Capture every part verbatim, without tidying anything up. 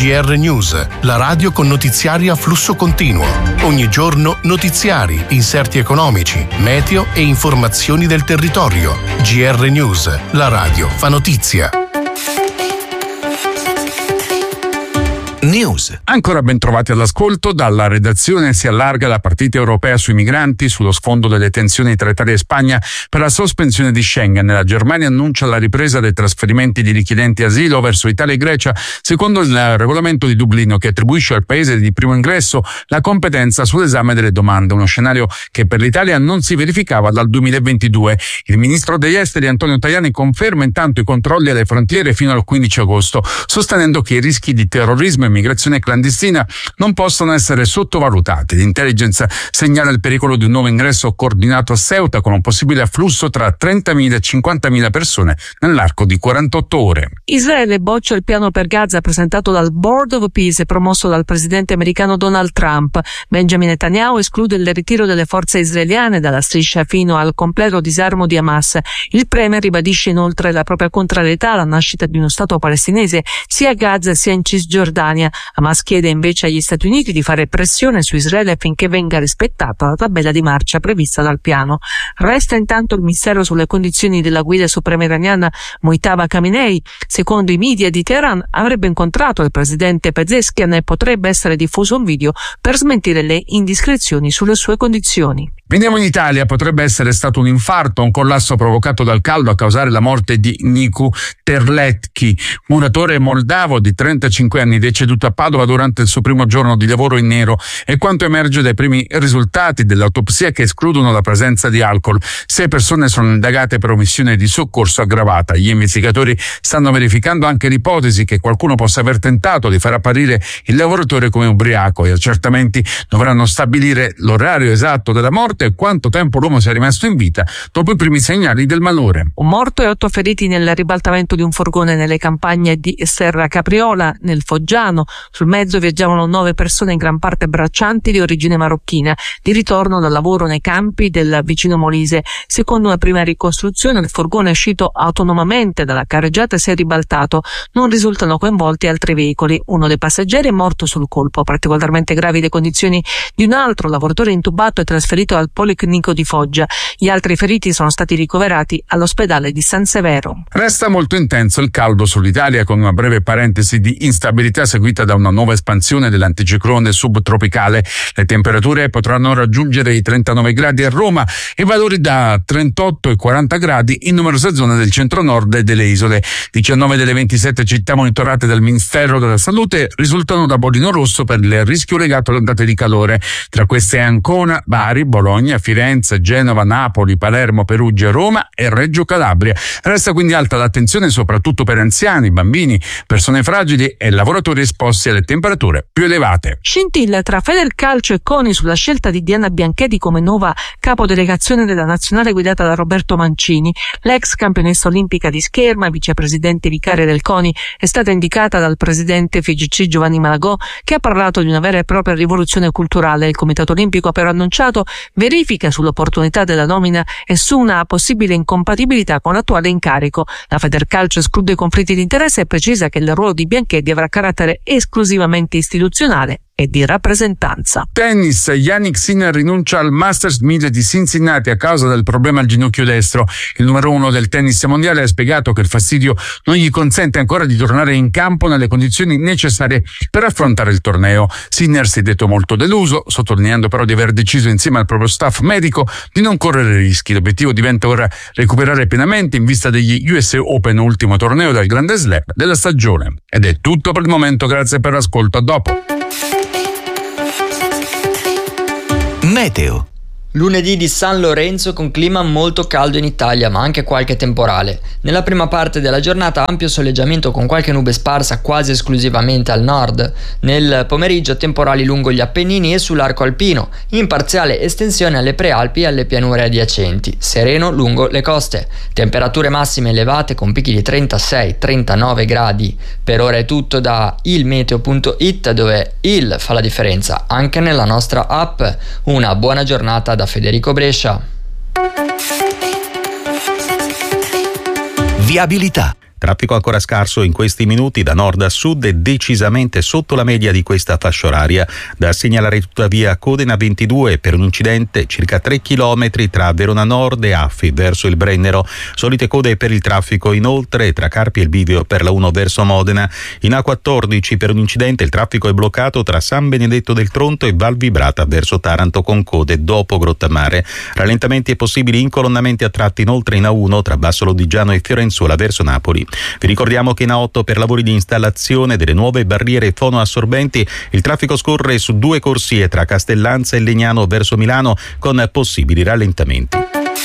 G R News, la radio con notiziari a flusso continuo. Ogni giorno notiziari, inserti economici, meteo e informazioni del territorio. G R News, la radio fa notizia. News. Ancora ben trovati all'ascolto. Dalla redazione si allarga la partita europea sui migranti sullo sfondo delle tensioni tra Italia e Spagna per la sospensione di Schengen. La Germania annuncia la ripresa dei trasferimenti di richiedenti asilo verso Italia e Grecia secondo il regolamento di Dublino, che attribuisce al paese di primo ingresso la competenza sull'esame delle domande, uno scenario che per l'Italia non si verificava dal duemilaventidue. Il ministro degli esteri Antonio Tajani conferma intanto i controlli alle frontiere fino al quindici agosto, sostenendo che i rischi di terrorismo e migrazione clandestina non possono essere sottovalutati. L'intelligence segnala il pericolo di un nuovo ingresso coordinato a Ceuta con un possibile afflusso tra trentamila e cinquantamila persone nell'arco di quarantotto ore. Israele boccia il piano per Gaza presentato dal Board of Peace promosso dal presidente americano Donald Trump. Benjamin Netanyahu esclude il ritiro delle forze israeliane dalla striscia fino al completo disarmo di Hamas. Il premier ribadisce inoltre la propria contrarietà alla nascita di uno Stato palestinese sia a Gaza sia in Cisgiordania. Hamas chiede invece agli Stati Uniti di fare pressione su Israele affinché venga rispettata la tabella di marcia prevista dal piano. Resta intanto il mistero sulle condizioni della guida suprema iraniana Mojtaba Khamenei. Secondo i media di Teheran avrebbe incontrato il presidente Pezeshkian e potrebbe essere diffuso un video per smentire le indiscrezioni sulle sue condizioni. Veniamo in Italia. Potrebbe essere stato un infarto, un collasso provocato dal caldo a causare la morte di Niku Terletki, muratore moldavo di trentacinque anni deceduto a Padova durante il suo primo giorno di lavoro in nero, e quanto emerge dai primi risultati dell'autopsia che escludono la presenza di alcol. Sei persone sono indagate per omissione di soccorso aggravata. Gli investigatori stanno verificando anche l'ipotesi che qualcuno possa aver tentato di far apparire il lavoratore come ubriaco. Gli accertamenti dovranno stabilire l'orario esatto della morte e quanto tempo l'uomo sia rimasto in vita dopo i primi segnali del malore. Un morto e otto feriti nel ribaltamento di un furgone nelle campagne di Serra Capriola, nel Foggiano. Sul mezzo viaggiavano nove persone, in gran parte braccianti di origine marocchina, di ritorno dal lavoro nei campi del vicino Molise. Secondo una prima ricostruzione, il furgone è uscito autonomamente dalla carreggiata e si è ribaltato. Non risultano coinvolti altri veicoli. Uno dei passeggeri è morto sul colpo. Particolarmente gravi le condizioni di un altro lavoratore intubato e trasferito al Policlinico di Foggia. Gli altri feriti sono stati ricoverati all'ospedale di San Severo. Resta molto intenso il caldo sull'Italia, con una breve parentesi di instabilità seguita da una nuova espansione dell'anticiclone subtropicale. Le temperature potranno raggiungere i trentanove gradi a Roma e valori da trentotto e quaranta gradi in numerose zone del centro-nord e delle isole. diciannove delle ventisette città monitorate dal Ministero della Salute risultano da bollino rosso per il rischio legato alle ondate di calore. Tra queste Ancona, Bari, Bologna, Firenze, Genova, Napoli, Palermo, Perugia, Roma e Reggio Calabria. Resta quindi alta l'attenzione soprattutto per anziani, bambini, persone fragili e lavoratori esposti alle temperature più elevate. Scintille tra Federcalcio e CONI sulla scelta di Diana Bianchetti come nuova capodelegazione della nazionale guidata da Roberto Mancini. L'ex campionessa olimpica di scherma, vicepresidente vicaria del CONI, è stata indicata dal presidente F I G C Giovanni Malagò, che ha parlato di una vera e propria rivoluzione culturale. Il Comitato Olimpico ha però annunciato verifica sull'opportunità della nomina e su una possibile incompatibilità con l'attuale incarico. La Federcalcio esclude conflitti di interesse e precisa che il ruolo di Bianchetti avrà carattere esclusivamente istituzionale e di rappresentanza. Tennis. Jannik Sinner rinuncia al Masters mille di Cincinnati a causa del problema al ginocchio destro. Il numero uno del tennis mondiale ha spiegato che il fastidio non gli consente ancora di tornare in campo nelle condizioni necessarie per affrontare il torneo. Sinner si è detto molto deluso, sottolineando però di aver deciso insieme al proprio staff medico di non correre rischi. L'obiettivo diventa ora recuperare pienamente in vista degli U S Open, ultimo torneo del Grande Slam della stagione. Ed è tutto per il momento, grazie per l'ascolto, a dopo. Meteo. Lunedì di San Lorenzo con clima molto caldo in Italia, ma anche qualche temporale. Nella prima parte della giornata ampio soleggiamento con qualche nube sparsa quasi esclusivamente al nord. Nel pomeriggio temporali lungo gli Appennini e sull'arco alpino, in parziale estensione alle prealpi e alle pianure adiacenti. Sereno lungo le coste. Temperature massime elevate con picchi di trentasei trentanove gradi. Per ora è tutto da ilmeteo punto it, dove il fa la differenza anche nella nostra app. Una buona giornata da Federico Brescia. Viabilità. Traffico ancora scarso in questi minuti da nord a sud e decisamente sotto la media di questa fascia oraria. Da segnalare tuttavia code in A ventidue per un incidente circa tre chilometri tra Verona Nord e Affi verso il Brennero. Solite code per il traffico inoltre tra Carpi e il Bivio per la uno verso Modena. In A quattordici per un incidente il traffico è bloccato tra San Benedetto del Tronto e Val Vibrata verso Taranto con code dopo Grottamare. Rallentamenti e possibili incolonnamenti a tratti inoltre in A uno tra Basso Lodigiano e Fiorenzuola verso Napoli. Vi ricordiamo che in A otto per lavori di installazione delle nuove barriere fonoassorbenti il traffico scorre su due corsie tra Castellanza e Legnano verso Milano con possibili rallentamenti.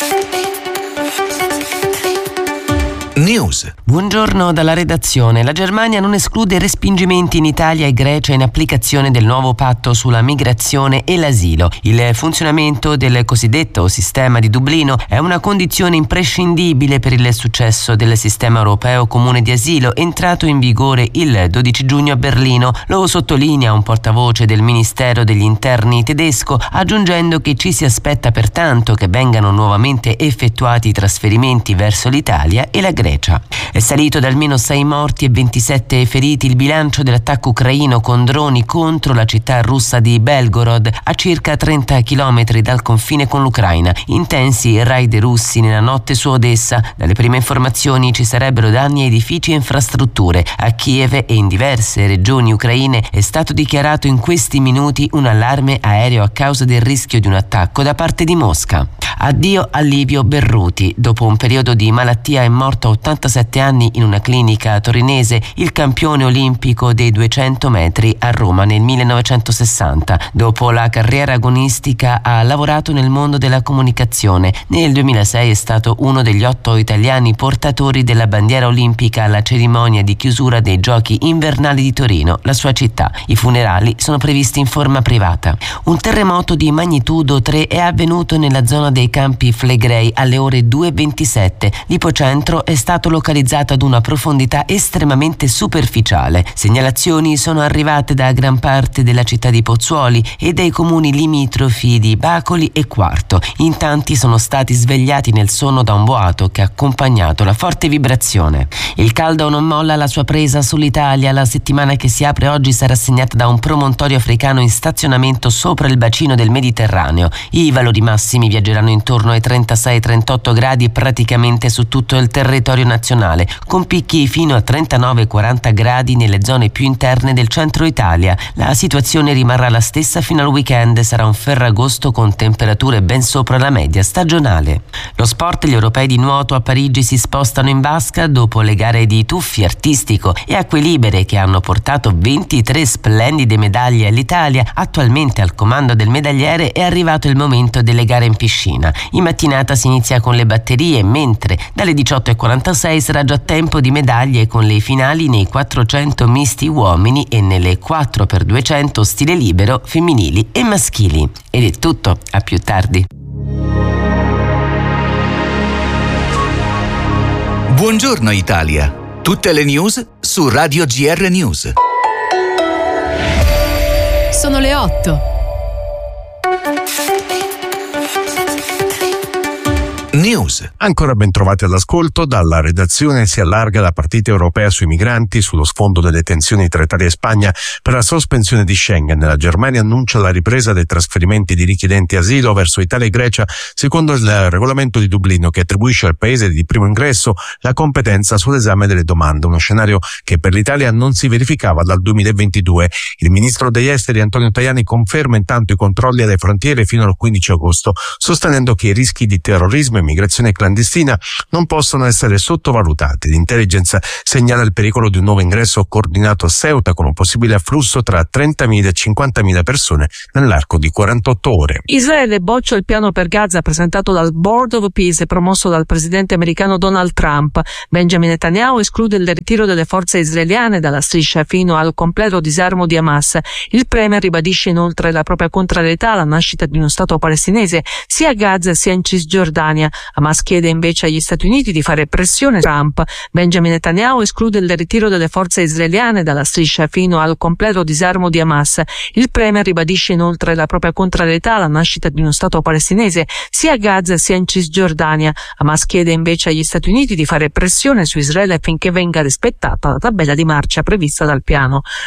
News. Buongiorno dalla redazione. La Germania non esclude respingimenti in Italia e Grecia in applicazione del nuovo patto sulla migrazione e l'asilo. Il funzionamento del cosiddetto sistema di Dublino è una condizione imprescindibile per il successo del sistema europeo comune di asilo, entrato in vigore il dodici giugno a Berlino. Lo sottolinea un portavoce del Ministero degli Interni tedesco, aggiungendo che ci si aspetta pertanto che vengano nuovamente effettuati i trasferimenti verso l'Italia e la Grecia. È salito da almeno sei morti e ventisette feriti il bilancio dell'attacco ucraino con droni contro la città russa di Belgorod, a circa trenta chilometri dal confine con l'Ucraina. Intensi raid russi nella notte su Odessa. Dalle prime informazioni ci sarebbero danni a edifici e infrastrutture. A Kiev e in diverse regioni ucraine è stato dichiarato in questi minuti un allarme aereo a causa del rischio di un attacco da parte di Mosca. Addio a Livio Berruti. Dopo un periodo di malattia è morto a ottantasette anni in una clinica torinese, il campione olimpico dei duecento metri a Roma nel millenovecentosessanta. Dopo la carriera agonistica ha lavorato nel mondo della comunicazione. Nel duemilasei è stato uno degli otto italiani portatori della bandiera olimpica alla cerimonia di chiusura dei Giochi invernali di Torino, la sua città. I funerali sono previsti in forma privata. Un terremoto di magnitudo tre è avvenuto nella zona dei Campi Flegrei alle ore due e ventisette. L'ipocentro è stato localizzato ad una profondità estremamente superficiale. Segnalazioni sono arrivate da gran parte della città di Pozzuoli e dai comuni limitrofi di Bacoli e Quarto. In tanti sono stati svegliati nel sonno da un boato che ha accompagnato la forte vibrazione. Il caldo non molla la sua presa sull'Italia. La settimana che si apre oggi sarà segnata da un promontorio africano in stazionamento sopra il bacino del Mediterraneo. I valori massimi viaggeranno intorno ai trentasei trentotto gradi praticamente su tutto il territorio nazionale, con picchi fino a trentanove quaranta gradi nelle zone più interne del centro Italia. La situazione rimarrà la stessa fino al weekend. Sarà un ferragosto con temperature ben sopra la media stagionale. Lo sport. Gli europei di nuoto a Parigi si spostano in vasca dopo le gare di tuffi artistico e acque libere che hanno portato ventitré splendide medaglie all'Italia. Attualmente al comando del medagliere è arrivato il momento delle gare in piscina. In mattinata si inizia con le batterie, mentre dalle diciotto e quarantasei sarà già tempo di medaglie con le finali nei quattrocento misti uomini e nelle quattro per duecento stile libero femminili e maschili. Ed è tutto, a più tardi. Buongiorno Italia, tutte le news su Radio G R News. Sono le otto. News. Ancora ben trovati all'ascolto. Dalla redazione si allarga la partita europea sui migranti sullo sfondo delle tensioni tra Italia e Spagna per la sospensione di Schengen. La Germania annuncia la ripresa dei trasferimenti di richiedenti asilo verso Italia e Grecia secondo il regolamento di Dublino, che attribuisce al paese di primo ingresso la competenza sull'esame delle domande, uno scenario che per l'Italia non si verificava dal duemilaventidue. Il ministro degli esteri Antonio Tajani conferma intanto i controlli alle frontiere fino al quindici agosto, sostenendo che i rischi di terrorismo e migrazione clandestina non possono essere sottovalutati. L'intelligence segnala il pericolo di un nuovo ingresso coordinato a Ceuta con un possibile afflusso tra trentamila e cinquantamila persone nell'arco di quarantotto ore. Israele boccia il piano per Gaza presentato dal Board of Peace promosso dal presidente americano Donald Trump. Benjamin Netanyahu esclude il ritiro delle forze israeliane dalla striscia fino al completo disarmo di Hamas. Il premier ribadisce inoltre la propria contrarietà alla nascita di uno Stato palestinese sia a Gaza sia in Cisgiordania. Hamas chiede invece agli Stati Uniti di fare pressione su Trump. Benjamin Netanyahu esclude il ritiro delle forze israeliane dalla striscia fino al completo disarmo di Hamas. Il premier ribadisce inoltre la propria contrarietà alla nascita di uno Stato palestinese sia a Gaza sia in Cisgiordania. Hamas chiede invece agli Stati Uniti di fare pressione su Israele affinché venga rispettata la tabella di marcia prevista dal piano.